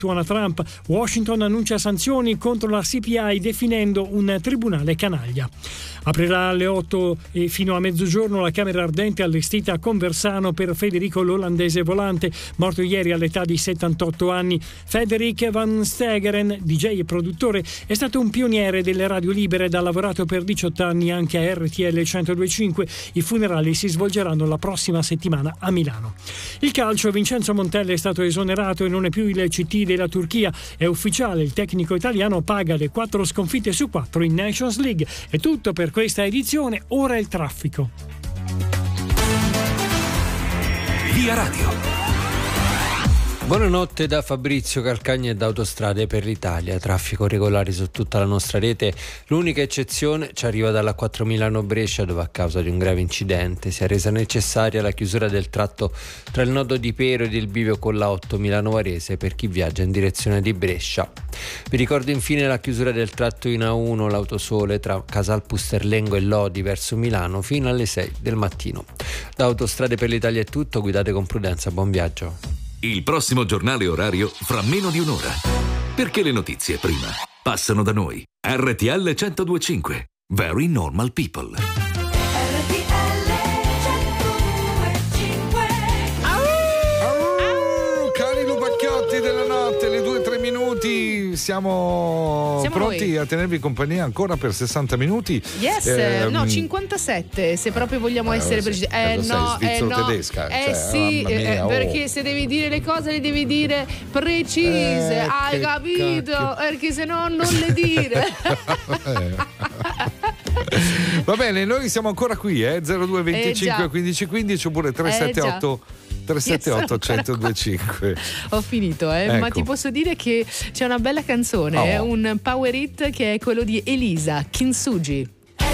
Suona Trump, Washington annuncia sanzioni contro la CPI definendo un tribunale canaglia. Aprirà alle 8 e fino a mezzogiorno la camera ardente allestita a Conversano per Federico l'olandese volante, morto ieri all'età di 78 anni. Frederik van Stegeren, DJ e produttore, è stato un pioniere delle radio libere ed ha lavorato per 18 anni anche a RTL 102.5. I funerali si svolgeranno la prossima settimana a Milano. Il calcio, Vincenzo Montella è stato esonerato e non è più il CT della Turchia. È ufficiale, il tecnico italiano paga le 4 sconfitte su 4 in Nations League. È tutto per questa edizione, ora il traffico. Via Radio. Buonanotte da Fabrizio Calcagna e da Autostrade per l'Italia. Traffico regolare su tutta la nostra rete. L'unica eccezione ci arriva dalla 4 Milano-Brescia, dove a causa di un grave incidente si è resa necessaria la chiusura del tratto tra il nodo di Pero ed il bivio con la 8 Milano-Varese per chi viaggia in direzione di Brescia. Vi ricordo infine la chiusura del tratto in A1 l'Autosole tra Casal Pusterlengo e Lodi verso Milano fino alle 6 del mattino. Da Autostrade per l'Italia è tutto, guidate con prudenza, buon viaggio. Il prossimo giornale orario fra meno di un'ora. Perché le notizie prima passano da noi. RTL 102.5. Very Normal People. Cari lupacchiotti della notte, le 2-3 minuti. Siamo pronti noi a tenervi compagnia ancora per 60 minuti. Yes, no, 57 se proprio vogliamo essere precisi. No, tedesca. Sì, perché se devi dire le cose le devi dire precise, hai capito? Cacchio. Perché se no non le dire. Va bene, noi siamo ancora qui, 02 25 15 15 oppure 378 378 1025. Ho finito, ecco. Ma ti posso dire che c'è una bella canzone, un power hit che è quello di Elisa, Kintsugi.